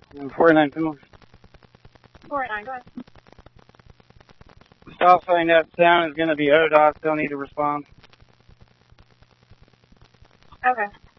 49 Finley. 49, go ahead. Stop saying that sound is going to be ODOT. They'll need to respond. Okay.